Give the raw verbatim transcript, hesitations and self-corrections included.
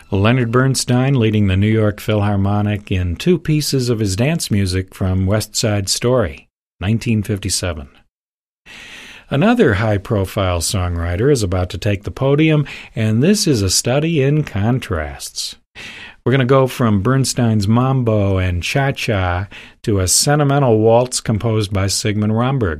Leonard Bernstein leading the New York Philharmonic in two pieces of his dance music from West Side Story, nineteen fifty-seven. Another high-profile songwriter is about to take the podium, and this is a study in contrasts. We're going to go from Bernstein's Mambo and Cha-Cha to a sentimental waltz composed by Sigmund Romberg.